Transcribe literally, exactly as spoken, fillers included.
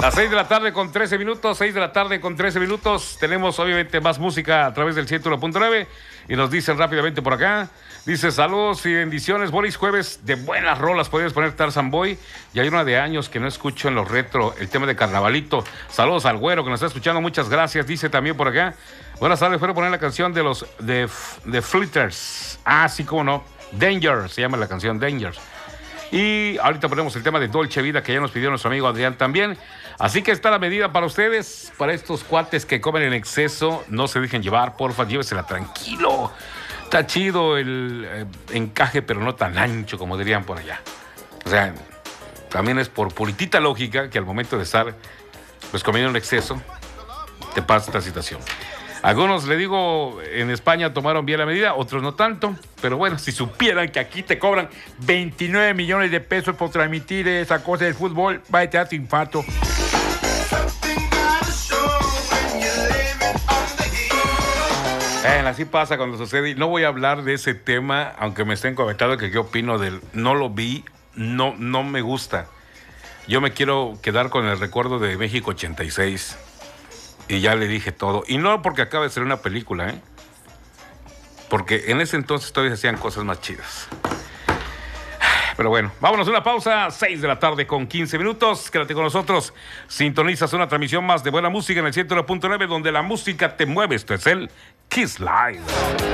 Las seis de la tarde con trece minutos, seis de la tarde con trece minutos. Tenemos obviamente más música a través del ciento uno punto nueve y nos dicen rápidamente por acá. Dice, saludos y bendiciones, Boris, jueves de buenas rolas, podrías poner Tarzan Boy. Y hay una de años que no escucho en los retro, el tema de Carnavalito. Saludos al güero que nos está escuchando, muchas gracias. Dice también por acá, buenas tardes, puedo poner la canción de los de, de Flitters. Ah, sí, cómo no, Danger, se llama la canción Danger. Y ahorita ponemos el tema de Dolce Vida, que ya nos pidió nuestro amigo Adrián también. Así que está la medida para ustedes, para estos cuates que comen en exceso. No se dejen llevar, porfa, llévesela tranquilo. Está chido el eh, encaje, pero no tan ancho como dirían por allá. O sea, también es por puritita lógica que al momento de estar pues comiendo en exceso, te pasa esta situación. Algunos, le digo, en España tomaron bien la medida, otros no tanto. Pero bueno, si supieran que aquí te cobran veintinueve millones de pesos por transmitir esa cosa del fútbol, va a tener tu infarto. Eh, así pasa cuando sucede. Y no voy a hablar de ese tema, aunque me estén comentando que qué opino del... No lo vi, no, no me gusta. Yo me quiero quedar con el recuerdo de México ochenta y seis. Y ya le dije todo. Y no porque acaba de ser una película, ¿eh? Porque en ese entonces todavía hacían cosas más chidas. Pero bueno, vámonos a una pausa. seis de la tarde con quince minutos. Quédate con nosotros. Sintonizas una transmisión más de buena música en el ciento uno punto nueve, donde la música te mueve. Esto es el Kiss Live.